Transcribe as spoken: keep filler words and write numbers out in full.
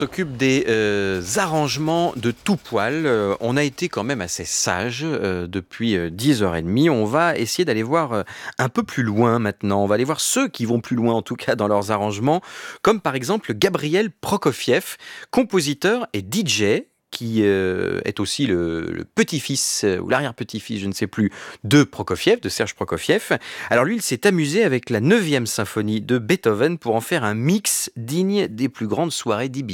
S'occupe des euh, arrangements de tout poil. Euh, on a été quand même assez sage euh, depuis euh, dix heures trente. On va essayer d'aller voir euh, un peu plus loin maintenant. On va aller voir ceux qui vont plus loin en tout cas dans leurs arrangements, comme par exemple Gabriel Prokofiev, compositeur et D J qui euh, est aussi le, le petit-fils euh, ou l'arrière-petit-fils, je ne sais plus, de Prokofiev, de Serge Prokofiev. Alors lui, il s'est amusé avec la neuvième symphonie de Beethoven pour en faire un mix digne des plus grandes soirées d'Ibiza.